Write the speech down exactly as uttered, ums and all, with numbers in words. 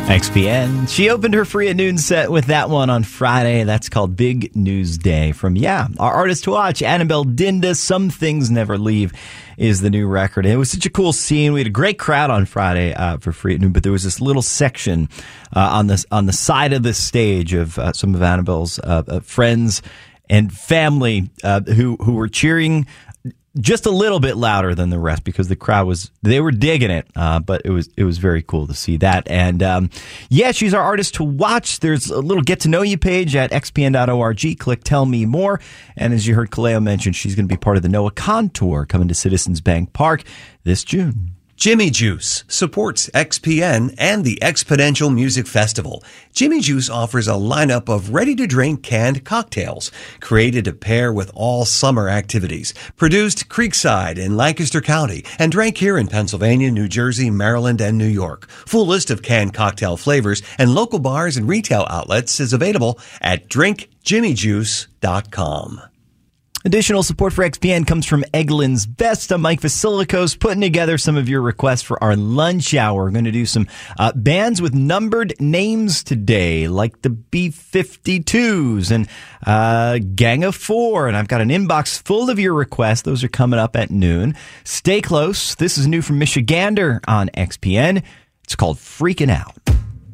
X P N. She opened her Free at Noon set with that one on Friday. That's called Big News Day from, yeah, our artist to watch, Annabelle Dinda. Some Things Never Leave is the new record. And it was such a cool scene. We had a great crowd on Friday uh, for Free at Noon, but there was this little section uh, on, this, on the side of the stage of uh, some of Annabelle's uh, uh, friends and family uh, who, who were cheering just a little bit louder than the rest because the crowd was, they were digging it. Uh, but it was, it was very cool to see that. And, um, yeah, she's our artist to watch. There's a little get to know you page at x p n dot org. Click Tell Me More. And as you heard Kaleo mention, she's going to be part of the Noah Kahn Tour coming to Citizens Bank Park this June. Jimmy Juice supports X P N and the Exponential Music Festival. Jimmy Juice offers a lineup of ready-to-drink canned cocktails created to pair with all summer activities. Produced Creekside in Lancaster County and drank here in Pennsylvania, New Jersey, Maryland, and New York. Full list of canned cocktail flavors and local bars and retail outlets is available at drink jimmy juice dot com. Additional support for X P N comes from Eggland's Best. I'm Mike Vasilikos, putting together some of your requests for our lunch hour. We're going to do some uh, bands with numbered names today, like the B fifty-twos and uh, Gang of Four. And I've got an inbox full of your requests. Those are coming up at noon. Stay close. This is new from Michigander on X P N. It's called Freaking Out.